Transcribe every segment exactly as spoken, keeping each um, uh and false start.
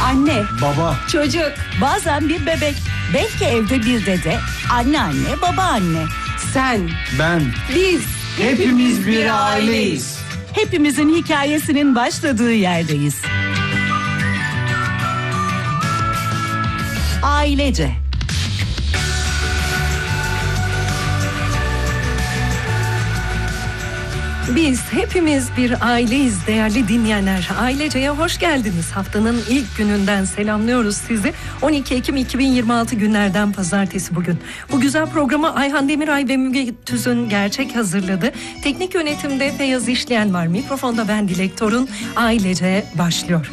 Anne, baba, çocuk, bazen bir bebek, belki evde bir dede, anneanne, babaanne. Sen, ben, biz, hepimiz bir aileyiz. Hepimizin hikayesinin başladığı yerdeyiz. Ailece. Biz hepimiz bir aileyiz değerli dinleyenler. Ailece'ye hoş geldiniz. Haftanın ilk gününden selamlıyoruz sizi. on iki Ekim iki bin yirmi altı günlerden pazartesi bugün. Bu güzel programı Ayhan Demiray ve Müge Tüzün gerçek hazırladı. Teknik yönetimde Feyyaz İşleyen var. Mikrofonda ben Dilek Torun. Ailece başlıyor.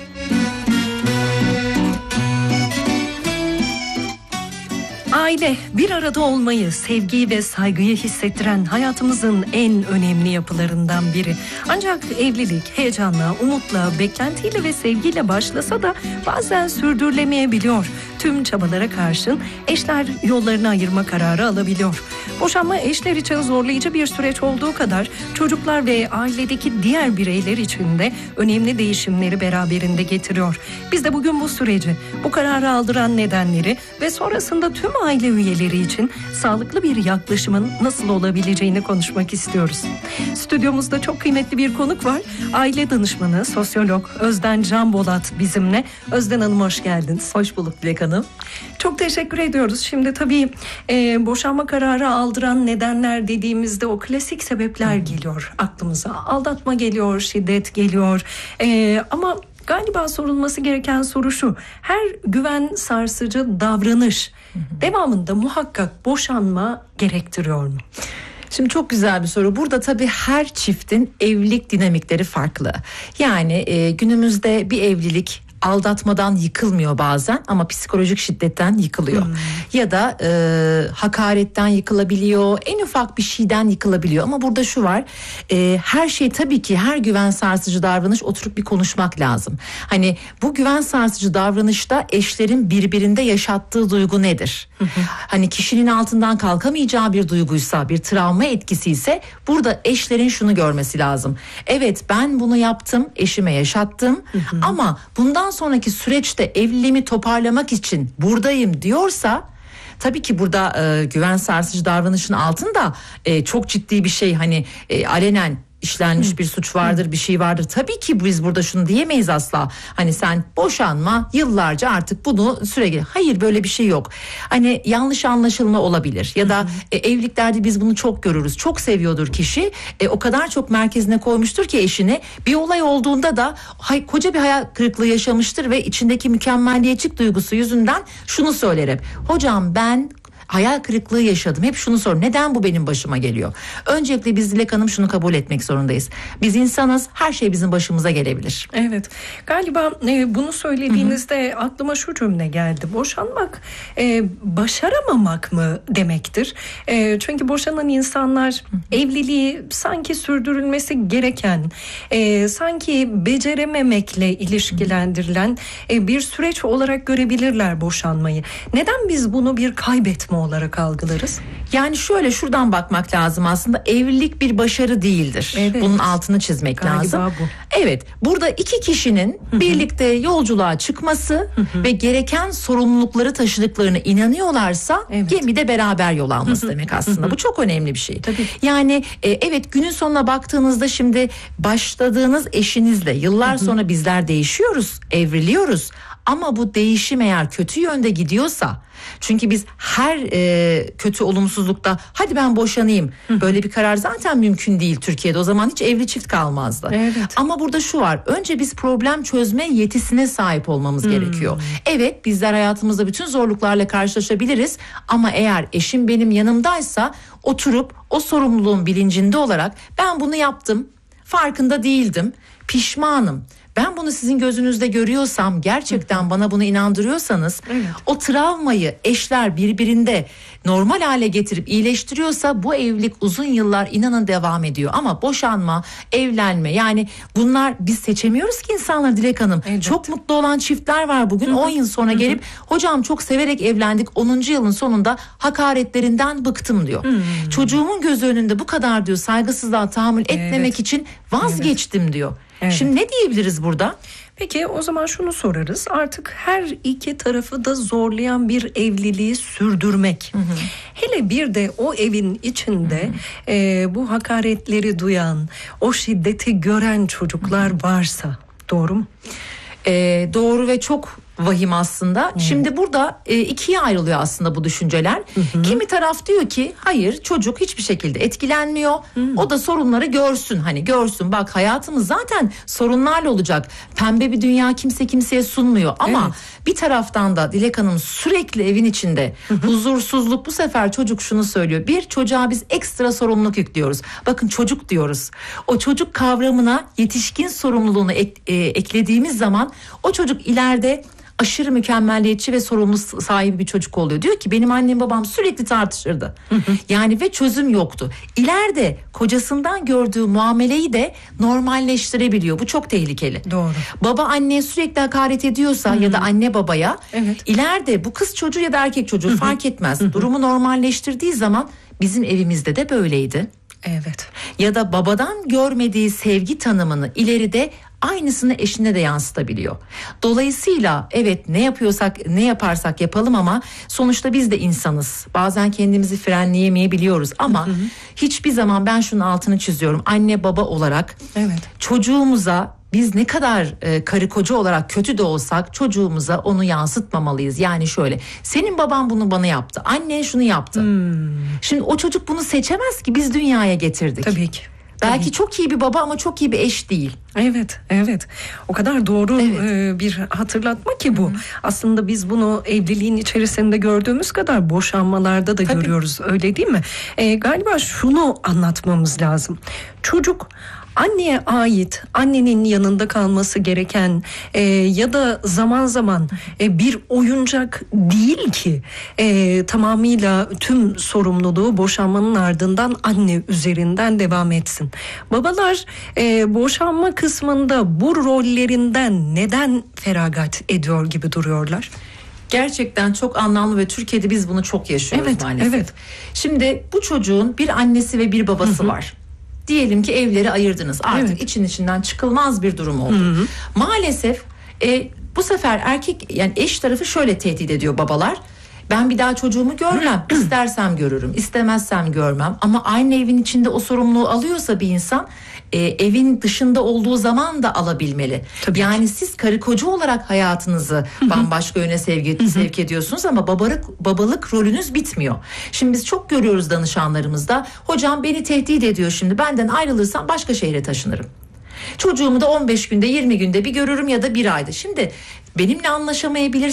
Aile, bir arada olmayı, sevgiyi ve saygıyı hissettiren hayatımızın en önemli yapılarından biri. Ancak evlilik heyecanla, umutla, beklentiyle ve sevgiyle başlasa da bazen sürdürülemeyebiliyor. Tüm çabalara karşın eşler yollarını ayırma kararı alabiliyor. Boşanma eşler için zorlayıcı bir süreç olduğu kadar çocuklar ve ailedeki diğer bireyler için de önemli değişimleri beraberinde getiriyor. Biz de bugün bu süreci, bu kararı aldıran nedenleri ve sonrasında tüm aile üyeleri için sağlıklı bir yaklaşımın nasıl olabileceğini konuşmak istiyoruz. Stüdyomuzda çok kıymetli bir konuk var. Aile danışmanı, sosyolog Özden Can Bolat bizimle. Özden Hanım hoş geldiniz. Hoş bulduk Dilek Hanım. Çok teşekkür ediyoruz. Şimdi tabii e, boşanma kararı aldıran nedenler dediğimizde o klasik sebepler hmm. geliyor aklımıza. Aldatma geliyor, şiddet geliyor. E, ama galiba sorulması gereken soru şu: her güven sarsıcı davranış hmm. devamında muhakkak boşanma gerektiriyor mu? Şimdi çok güzel bir soru. Burada tabii her çiftin evlilik dinamikleri farklı. Yani e, günümüzde bir evlilik aldatmadan yıkılmıyor bazen ama psikolojik şiddetten yıkılıyor. Hmm. Ya da e, hakaretten yıkılabiliyor, en ufak bir şeyden yıkılabiliyor. Ama burada şu var, e, her şey tabii ki, her güven sarsıcı davranış oturup bir konuşmak lazım. Hani bu güven sarsıcı davranışta eşlerin birbirinde yaşattığı duygu nedir? Hmm. Hani kişinin altından kalkamayacağı bir duyguysa, bir travma etkisi ise burada eşlerin şunu görmesi lazım. Evet, ben bunu yaptım, eşime yaşattım hmm. ama bundan sonraki süreçte evliliğimi toparlamak için buradayım diyorsa, tabii ki burada e, güven sarsıcı davranışın altında e, çok ciddi bir şey, hani e, alenen işlenmiş Hı. bir suç vardır, bir şey vardır. Tabii ki biz burada şunu diyemeyiz asla. Hani sen boşanma, yıllarca artık bunu sürekli. Hayır, böyle bir şey yok. Hani yanlış anlaşılma olabilir. Ya da e, evliliklerde biz bunu çok görürüz. Çok seviyordur kişi. E, o kadar çok merkezine koymuştur ki eşini. Bir olay olduğunda da hay, koca bir hayal kırıklığı yaşamıştır ve içindeki mükemmelliyetçilik duygusu yüzünden şunu söyler hep: hocam ben hayal kırıklığı yaşadım. Hep şunu sor. Neden bu benim başıma geliyor? Öncelikle biz Dilek Hanım şunu kabul etmek zorundayız. Biz insanız. Her şey bizim başımıza gelebilir. Evet. Galiba e, bunu söylediğinizde Hı-hı. aklıma şu cümle geldi. Boşanmak e, başaramamak mı demektir? E, çünkü boşanan insanlar Hı-hı. evliliği sanki sürdürülmesi gereken, e, sanki becerememekle ilişkilendirilen e, bir süreç olarak görebilirler boşanmayı. Neden biz bunu bir kaybetme olarak algılarız? Yani şöyle, şuradan bakmak lazım aslında. Evlilik bir başarı değildir. Evet. Bunun altını çizmek Galiba lazım. Bu. Evet. Burada iki kişinin Hı-hı. birlikte yolculuğa çıkması Hı-hı. ve gereken sorumlulukları taşıdıklarına inanıyorlarsa evet. gemide beraber yol alması Hı-hı. demek aslında. Hı-hı. Bu çok önemli bir şey. Tabii. Yani e, evet, günün sonuna baktığınızda şimdi başladığınız eşinizle yıllar Hı-hı. sonra bizler değişiyoruz, evriliyoruz. Ama bu değişim eğer kötü yönde gidiyorsa, çünkü biz her e, kötü olumsuzlukta hadi ben boşanayım, Hı. böyle bir karar zaten mümkün değil Türkiye'de. O zaman hiç evli çift kalmazdı. Evet. Ama burada şu var: önce biz problem çözme yetisine sahip olmamız hmm. gerekiyor. Evet, bizler hayatımızda bütün zorluklarla karşılaşabiliriz ama eğer eşim benim yanımdaysa oturup o sorumluluğun bilincinde olarak ben bunu yaptım, farkında değildim, pişmanım. Ben bunu sizin gözünüzde görüyorsam, gerçekten bana bunu inandırıyorsanız, evet. o travmayı eşler birbirinde normal hale getirip iyileştiriyorsa bu evlilik uzun yıllar inanın devam ediyor. Ama boşanma, evlenme, yani bunlar biz seçemiyoruz ki insanlar Dilek Hanım. Evet. Çok mutlu olan çiftler var bugün. on yıl sonra gelip hocam çok severek evlendik, onuncu yılın sonunda hakaretlerinden bıktım diyor. Hı-hı. Çocuğumun gözü önünde bu kadar diyor saygısızlığa tahammül etmemek evet. için vazgeçtim evet. diyor. Evet. Şimdi ne diyebiliriz burada? Peki o zaman şunu sorarız. Artık her iki tarafı da zorlayan bir evliliği sürdürmek. Hı hı. Hele bir de o evin içinde hı hı. E, bu hakaretleri duyan, o şiddeti gören çocuklar hı hı. varsa, doğru mu? E, doğru ve çok vahim aslında. Hmm. Şimdi burada e, ikiye ayrılıyor aslında bu düşünceler. Hmm. Kimi taraf diyor ki hayır, çocuk hiçbir şekilde etkilenmiyor. Hmm. O da sorunları görsün. Hani görsün, bak hayatımız zaten sorunlarla olacak. Pembe bir dünya kimse kimseye sunmuyor. Ama evet. bir taraftan da Dilek Hanım sürekli evin içinde hmm. huzursuzluk. Bu sefer çocuk şunu söylüyor. Bir, çocuğa biz ekstra sorumluluk yüklüyoruz. Bakın çocuk diyoruz. O çocuk kavramına yetişkin sorumluluğunu ek, e, eklediğimiz zaman o çocuk ileride aşırı mükemmelliyetçi ve sorumluluk sahibi bir çocuk oluyor. Diyor ki benim annem babam sürekli tartışırdı. Hı hı. Yani ve çözüm yoktu. İleride kocasından gördüğü muameleyi de normalleştirebiliyor. Bu çok tehlikeli. Doğru. Baba anneye sürekli hakaret ediyorsa hı hı. ya da anne babaya evet. ileride bu kız çocuğu ya da erkek çocuğu hı hı. fark etmez. Hı hı. Durumu normalleştirdiği zaman bizim evimizde de böyleydi. Evet. Ya da babadan görmediği sevgi tanımını ileride aynısını eşine de yansıtabiliyor. Dolayısıyla evet, ne yapıyorsak ne yaparsak yapalım ama sonuçta biz de insanız. Bazen kendimizi frenleyemeyebiliyoruz ama hı hı. hiçbir zaman ben şunun altını çiziyorum. Anne baba olarak evet. çocuğumuza biz ne kadar e, karı koca olarak kötü de olsak çocuğumuza onu yansıtmamalıyız. Yani şöyle, senin baban bunu bana yaptı, annen şunu yaptı. Hmm. Şimdi o çocuk bunu seçemez ki, biz dünyaya getirdik. Tabii ki. Belki Tabii. çok iyi bir baba ama çok iyi bir eş değil. Evet, evet. O kadar doğru evet. bir hatırlatma ki bu. Hı-hı. Aslında biz bunu evliliğin içerisinde gördüğümüz kadar boşanmalarda da Tabii. görüyoruz. Öyle değil mi? Ee, galiba şunu anlatmamız lazım. Çocuk anneye ait, annenin yanında kalması gereken e, ya da zaman zaman e, bir oyuncak değil ki e, tamamıyla tüm sorumluluğu boşanmanın ardından anne üzerinden devam etsin. Babalar e, boşanma kısmında bu rollerinden neden feragat ediyor gibi duruyorlar? Gerçekten çok anlamlı ve Türkiye'de biz bunu çok yaşıyoruz evet, maalesef. Evet. Şimdi bu çocuğun bir annesi ve bir babası Hı-hı. var. Diyelim ki evleri ayırdınız, artık evet. için içinden çıkılmaz bir durum oldu. Hı-hı. Maalesef e, bu sefer erkek, yani eş tarafı şöyle tehdit ediyor babalar. Ben bir daha çocuğumu görmem. İstersem görürüm, istemezsem görmem. Ama aynı evin içinde o sorumluluğu alıyorsa bir insan e, evin dışında olduğu zaman da alabilmeli. Tabii yani ki. Siz karı koca olarak hayatınızı bambaşka yöne sevgi, sevk ediyorsunuz ama babalık, babalık rolünüz bitmiyor. Şimdi biz çok görüyoruz danışanlarımızda. Hocam beni tehdit ediyor, şimdi benden ayrılırsam başka şehre taşınırım. Çocuğumu da on beş günde yirmi günde bir görürüm ya da bir ayda. Şimdi benimle anlaşamayabilir.